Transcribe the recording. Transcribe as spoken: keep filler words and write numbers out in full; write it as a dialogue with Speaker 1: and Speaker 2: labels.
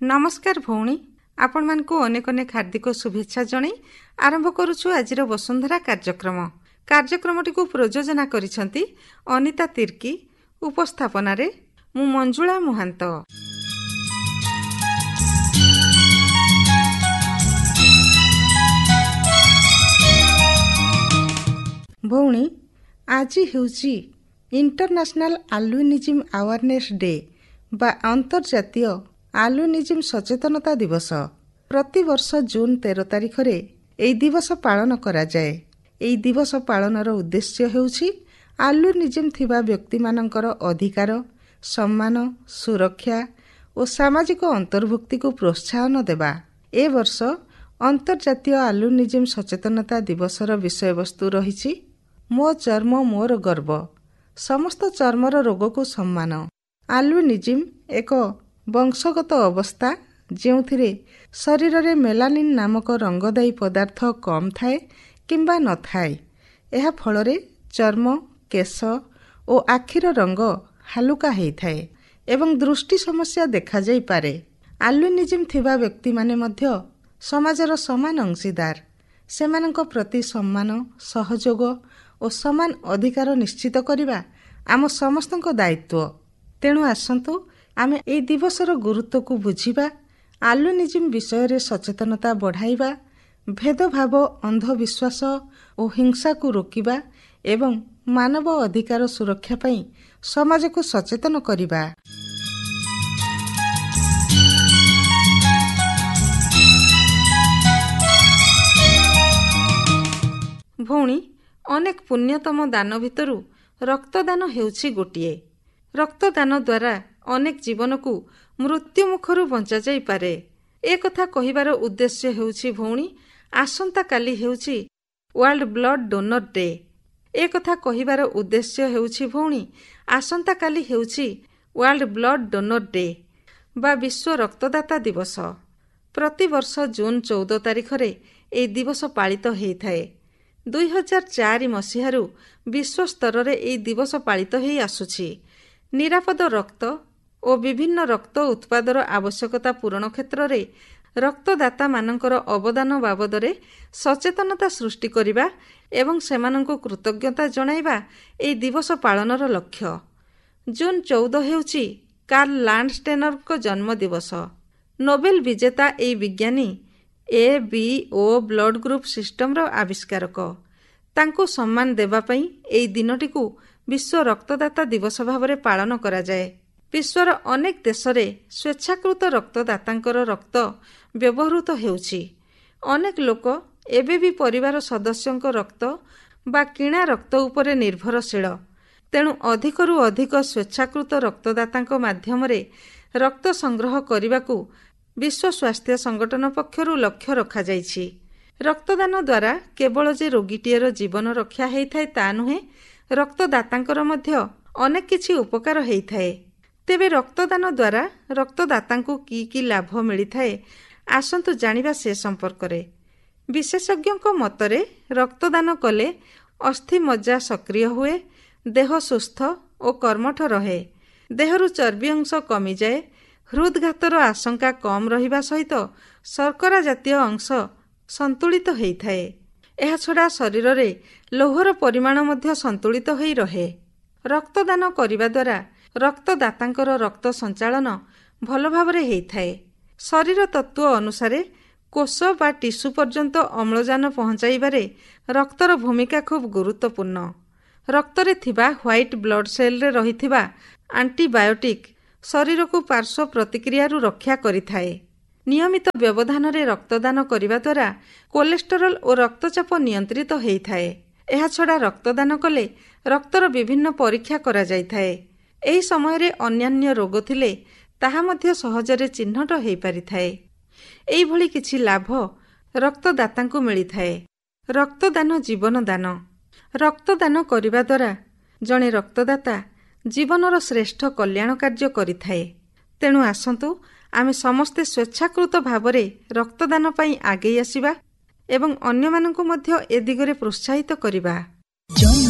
Speaker 1: नमस्कार भौणी, आपण मानकु अनेक अनेक हार्दिक शुभेच्छा जणाई आरंभ करुछु आजिर वसुंधरा कार्यक्रम। कार्यक्रमटी को प्रयोजना करिसंती अनिता तिर्की, उपस्थापना रे मु मंजुळा मोहांत। भौणी, आज हेउची इंटरनेशनल एल्युमिनियम अवेयरनेस डे बा अंतर्जातीय आलुनिजिम सचेतनता दिवस। प्रति वर्ष जून तेरह तारिख रे एई दिवस पालन करा जाए। एई दिवस पालनर उद्देश्य हेउछि आलुनिजिम थिबा व्यक्ति मानकर अधिकार, सम्मान, सुरक्षा और सामाजिक अंतर्भुक्ति को प्रोत्साहन देबा। ए वर्ष अंतर्जातीय आलुनिजिम सचेतनता दिवसर विषय वस्तु रहिछि मो चर्म मोर गर्व, समस्त चर्मर रोग को सम्मान। आलुनिजिम एक वंशगत अवस्था जेउथिरे शरीर रे मेलानिन नामक रंगदायी पदार्थ कम थाए किंबा न थाए। एहा फलरे चर्म, केश और आखिर रंग हालुका हेइथाए एवं दृष्टि समस्या देखा जाई पारे। आलुनिजिम थिबा व्यक्ति माने मध्य समाजर समान अंशीदार। सेमानक प्रति सम्मान, सहयोग और समान अधिकार निश्चित करिबा आम समस्तक दायित्व। तेणु आसंतु आमे एई दिवसर गुरुत्व को बुझिबा, आलुनिजिम विषय रे सचेतनता बढ़ाइबा, भेदभाव, अंधविश्वास और हिंसा को रोकिबा एवं मानव अधिकार सुरक्षा पई समाज को सचेतन करिबा। भौणी, अनेक पुण्यतम दान भितरु रक्तदान हेउछि गोटिए। रक्तदान द्वारा अनेक जीवन को मृत्यु मुखरु बंचा जाई पारे। ए कथा कहिबार उद्देश्य हेउछि भौणी, आसंता काली हेउछि वर्ल्ड ब्लड डोनर डे। ए कथा कहिबार उद्देश्य हेउछि भौणी, आसंता काली हेउछि वर्ल्ड ब्लड डोनर डे बा विश्व रक्तदाता दिवस। प्रति वर्ष जून चौदह तारिख रे ए दिवस पालित हेइथाए। दुई हजार चार मसीहारू विश्व स्तर रे ए दिवस पालित हेइ आसुछि। निरापद रक्त और विभिन्न रक्त उत्पादर आवश्यकता पूरण क्षेत्र रे रक्तदाता मानकर अवदान बाबदरे सचेतनता सृष्टि करिबा एवं सेमानंको कृतज्ञता जणाइबा ए दिवस पालनर लक्ष्य। जून चौदह हेउछि कार्ल लांडस्टेनरको जन्म दिवस। नोबेल विजेता ए विज्ञानी A B O blood group सिस्टमर आविष्कारक। तांको सम्मान देबा पई एई दिनटिकु विश्व रक्तदाता दिवस भावरे पालन करा जाए। विश्वर अनेक देशरे स्वेच्छाकृत रक्तदातांकर रक्त व्यवहृत हेउछि। अनेक लोक एबे भी परिवार सदस्यंक रक्त बा किणा रक्त उपरे निर्भरशील। तेणु अधिकरु अधिक स्वेच्छाकृत रक्तदातांक माध्यमरे रक्त संग्रह करिबाकू विश्व स्वास्थ्य संगठन पक्षरु लक्ष्य रखा जाइछि। रक्तदान द्वारा केवल जे रोगीटीर जीवन रक्षा हेइथाए ता नुहे, रक्तदातांकर मध्य अनेक किछि उपकार हेइथाए। तेबे रक्तदान द्वारा रक्तदातांकु की की लाभ मिलिथाए, आसंतु जानिबा से संपर्करे। विशेषज्ञक मतरे रक्तदान कले अस्थि मज्जा सक्रिय हुए, देह सुस्थ और कर्मठ रहे, देहरु चर्बी अंश कमी जाए, हृदघातर आशंका कम रहिबा सहित शर्करा जातीय अंश संतुलित हेइथाए। एहा छड़ा शरीर रे लौहर परिमाण मध्य संतुलित होई रहे। रक्तदान करिबा द्वारा रक्तदातांकर रक्त संचालन भल भावरे हेइथाए। शरीर तत्व अनुसारे कोष बा टिश्यू पर्यंत अम्लजान पहुंचाइबारे रक्तर भूमिका खूब गुरुत्वपूर्ण। रक्तरे थिबा व्हाइट ब्लड सेल रे रहिथिबा एंटीबायोटिक शरीर को पार्श्व प्रतिक्रियारू रक्षा करिथाए। नियमित व्यवधान रे रक्तदान करिबा द्वारा कोलेस्टेरोल और रक्तचाप नियंत्रित हेइथाए। एहा छड़ा रक्तदान कले रक्तर विभिन्न परीक्षा करा जाइथाए। एही समय रे अन्यान्य रोग थिले ताहा मध्य सहजरे चिन्हट हेइ पारिथाए। एही भली किछि लाभ रक्तदातांकु मिलिथाए। रक्तदान जीवन दान। रक्तदान करिबा द्वारा जणे रक्तदाता जीवनर श्रेष्ठ कल्याण कार्य करिथाए। तेणु आसंतु आमे समस्ते स्वेच्छाकृत भावरे रक्तदान पई आगे आसिबा एवं अन्य मानकु मध्य ए दिगरे प्रोत्साहित करिबा।